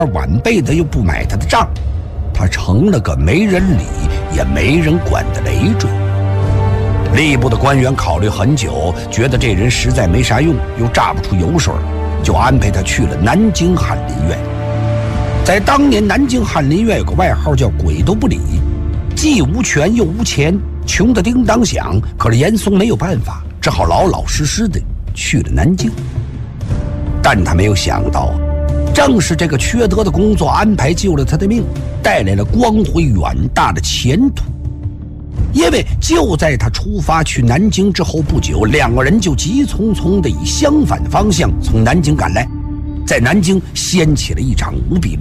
晚辈的又不买他的账，他成了个没人理也没人管的累赘。吏部的官员考虑很久，觉得这人实在没啥用，又榨不出油水，就安排他去了南京翰林院。在当年，南京翰林院有个外号叫鬼都不理，既无权又无钱，穷得叮当响。可是严嵩没有办法，只好老老实实的去了南京。但他没有想到，正是这个缺德的工作安排救了他的命，带来了光辉远大的前途。因为就在他出发去南京之后不久，两个人就急匆匆地以相反的方向从南京赶来，在南京掀起了一场无比